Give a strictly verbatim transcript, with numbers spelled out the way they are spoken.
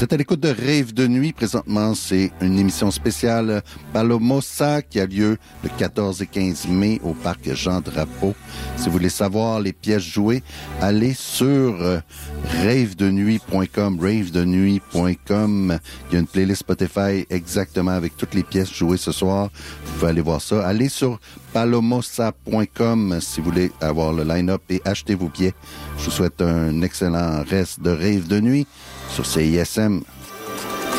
Vous êtes à l'écoute de Rêve de nuit. Présentement, c'est une émission spéciale Palomosa qui a lieu le quatorze et quinze mai au parc Jean-Drapeau. Si vous voulez savoir les pièces jouées, allez sur rave de nuit point com, rave de nuit point com. Il y a une playlist Spotify exactement avec toutes les pièces jouées ce soir. Vous pouvez aller voir ça. Allez sur palomosa point com si vous voulez avoir le line-up et achetez vos billets. Je vous souhaite un excellent reste de Rêve de nuit sur C I S M.